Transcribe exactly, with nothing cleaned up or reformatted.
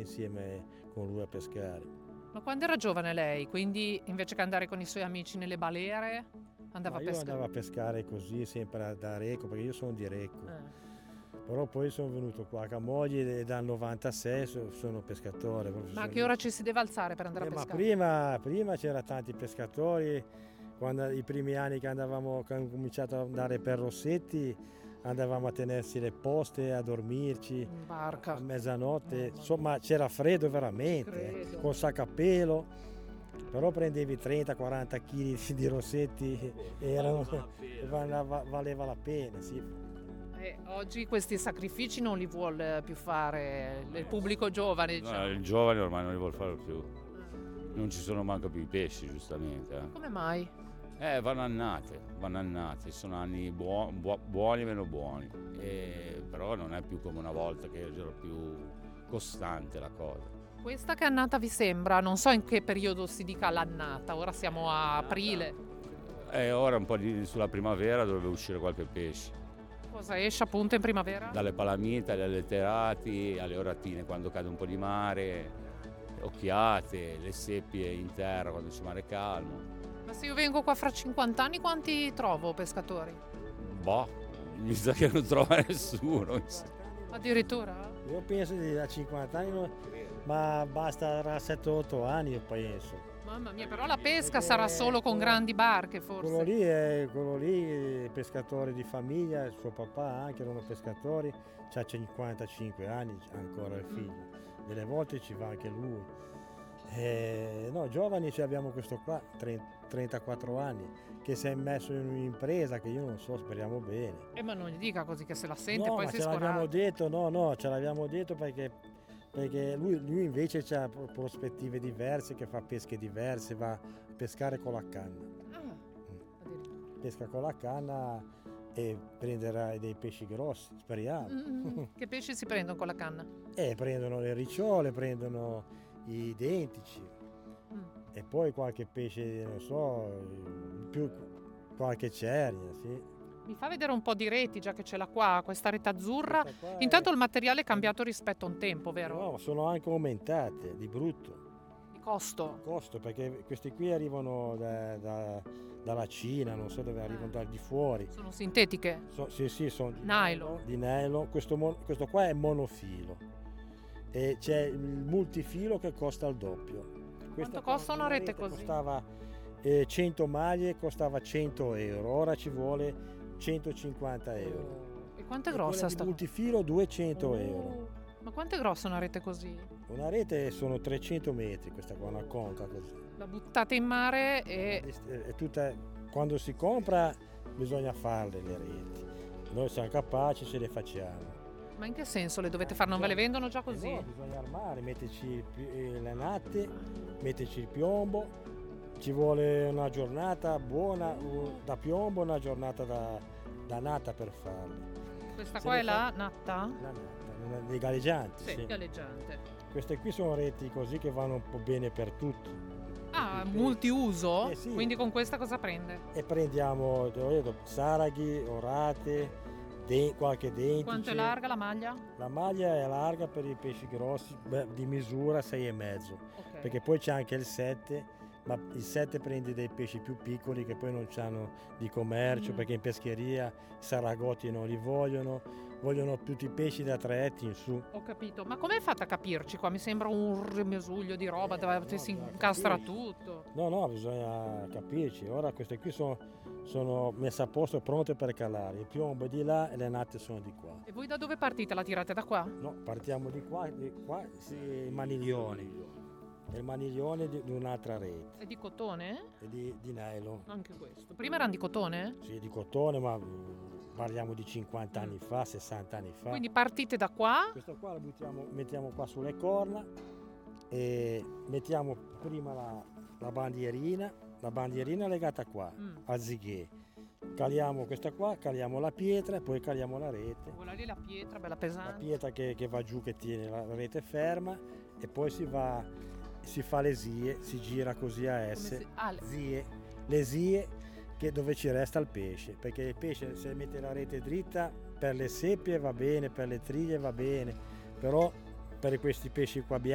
insieme con lui a pescare. Ma quando era giovane lei, quindi invece che andare con i suoi amici nelle balere, andava Ma a io pescare? andavo a pescare così sempre da Recco, perché io sono di Recco. Eh. Però poi sono venuto qua a Camogli e dal novantasei so- sono pescatore. Ma a che ora ci si deve alzare per andare Eh, a ma pescare? prima, prima c'era tanti pescatori, quando i primi anni che andavamo, che abbiamo cominciato ad andare per Rossetti, andavamo a tenersi le poste, a dormirci In barca. a mezzanotte, Mamma insomma c'era freddo veramente, credo. col sacco a pelo, però prendevi trenta quaranta chili di Rossetti e erano, valeva, valeva la pena, sì. E oggi questi sacrifici non li vuole più fare il pubblico giovane, diciamo. No, il giovane ormai non li vuole fare più. Non ci sono manco più i pesci, giustamente. Eh, Come mai? eh vanno annate, vanno annate, sono anni buo- buo- buoni e meno buoni. E, però non è più come una volta che era più costante la cosa. Questa che annata vi sembra? Non so in che periodo si dica l'annata, ora siamo a aprile. E ora un po' di, sulla primavera dovrebbe uscire qualche pesce. Cosa esce appunto in primavera? Dalle palamite, alle letterati, alle oratine quando cade un po' di mare, occhiate, le seppie in terra quando c'è mare calmo. Ma se io vengo qua fra cinquanta anni, quanti trovo pescatori? Boh, mi sa che non trova nessuno. Addirittura? Io penso di da cinquanta anni, no, ma basta sette otto anni io penso. Mamma mia, però la pesca sarà solo con grandi barche Quello forse. lì è quello lì, pescatore di famiglia, il suo papà anche erano pescatori, ha cinquantacinque anni ancora il figlio, delle volte ci va anche lui. Eh, no, giovani ci abbiamo questo qua, trentaquattro anni, che si è messo in un'impresa che io non so, speriamo bene. Eh, ma non gli dica così che se la sente, No, poi ma si ce l'abbiamo scoraggia. detto, no, no, ce l'abbiamo detto perché, perché lui, lui invece ha prospettive diverse, che fa pesche diverse, va a pescare con la canna. Ah, addirittura. Pesca con la canna e prenderà dei pesci grossi, speriamo. Mm, che pesci si prendono con la canna? E prendono le ricciole, prendono i dentici Mm. e poi qualche pesce, non so, più qualche cernia, sì. Mi fa vedere un po' di reti, già che ce l'ha qua, questa rete azzurra. Questa qua è- Intanto il materiale è cambiato rispetto a un tempo, vero? No, sono anche aumentate di brutto. Di costo. Costo, perché questi qui arrivano da- da- dalla Cina, non so dove arrivano, da di fuori. Sono sintetiche. So- sì, sì, sono di Nylon. Di nylon. Questo, mon- questo qua è monofilo e c'è il multifilo che costa il doppio. Questa qua, costa una rete così? Costava eh, cento maglie, costava cento euro, ora ci vuole centocinquanta euro. E quanto è E grossa quella di sta? multifilo duecento euro. Oh, ma quanto è grossa una rete così? Una rete sono trecento metri, questa qua, una conca così. La buttate in mare e... È tutta, quando si compra bisogna farle le reti. Noi siamo capaci, ce le facciamo. Ma in che senso le dovete fare? Non ve le vendono già così? Eh no, bisogna armare, metterci il pi- eh, le natte, metterci il piombo. Ci vuole una giornata buona uh, da piombo, una giornata da, da nata per farle. Questa Se qua ne è la fa- natta? La nata, una- dei galleggianti. Sì, sì. galleggiante. Queste qui sono reti così che vanno un po' bene per tutti. Ah, Tutti i multiuso? Eh sì. Quindi con questa cosa prende? E prendiamo, te l'ho detto, saraghi, orate, de- qualche dentice. Quanto è larga la maglia? La maglia è larga per i pesci grossi, beh, di misura sei e mezzo, Ok. perché poi c'è anche il sette, ma il sette prende dei pesci più piccoli che poi non hanno di commercio, Mm. perché in pescheria i saragotti non li vogliono, vogliono tutti i pesci da tre etti in su. Ho capito. Ma come fate a capirci qua? Mi sembra un rimasuglio di roba Eh, dove no, si bisogna incastra capirci. tutto. No, no, bisogna capirci. Ora queste qui sono, sono messe a posto, pronte per calare. Il piombo è di là e le natte sono di qua. E voi da dove partite? La tirate da qua? No, partiamo di qua, di qua sì, i maniglioni. È il maniglione di, di un'altra rete, È di cotone? è di, di nylon. Anche questo. Prima erano di cotone? Sì, di cotone, ma mm, parliamo di cinquanta anni fa, sessanta anni fa. Quindi partite da qua? Questo qua lo buttiamo, mettiamo qua sulle corna e mettiamo prima la, la bandierina, la bandierina legata qua, Mm. al zighe. Caliamo questa qua, caliamo la pietra e poi caliamo la rete. Quella lì è la pietra, bella La pesante. pietra che, che va giù, che tiene la rete ferma e poi si va, si fa le zie, si gira così a Come S, si- ah, le- zie, le zie che dove ci resta il pesce, perché il pesce se mette la rete dritta per le seppie va bene, per le triglie va bene, però per questi pesci qua bianchi